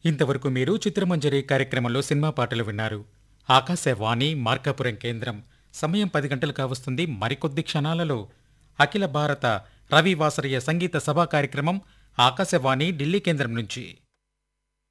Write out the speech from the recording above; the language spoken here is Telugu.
ఇంతవరకు మీరు చిత్రమంజరి కార్యక్రమంలో సినిమా పాటలు విన్నారు. ఆకాశవాణి మార్కాపురం కేంద్రం. సమయం 10 గంటలు కావస్తుంది. మరికొద్ది క్షణాలలో అఖిల భారత రవివాసరయ్య సంగీత సభా కార్యక్రమం ఆకాశవాణి ఢిల్లీ కేంద్రం నుంచి.